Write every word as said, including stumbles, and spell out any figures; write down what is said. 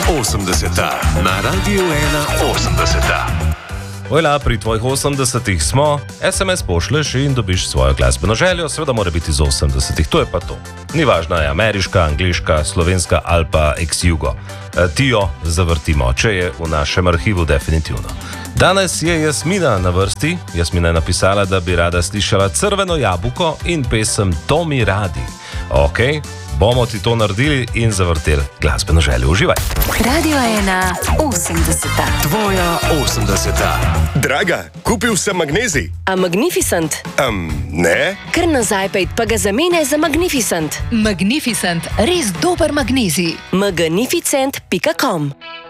osemdeseta na Radiu ena osemdeseta. Ojla, pri tvojih osemdesetih smo, es em es pošleš in dobiš svojo glasbeno željo, seveda mora biti iz osemdesetih, to je pa to. Ni važna je ameriška, angliška, slovenska ali pa ex-jugo. E, ti jo zavrtimo, če je v našem arhivu definitivno. Danes je Jasmina na vrsti. Jasmina je napisala, da bi rada slišala Crveno jabolko in pesem To mi radi. Ok, bomo ti to naredili in zavrteli glasbeno željo. Uživaj. Radio ena osemdeseta. Tvoja osemdeseta. Draga, kupil sem magnezij. A Magnificent? Um, ne? Kar nazaj pejt, pa ga zamene za Magnificent. Magnificent, res dober magnezij. magnificent pika com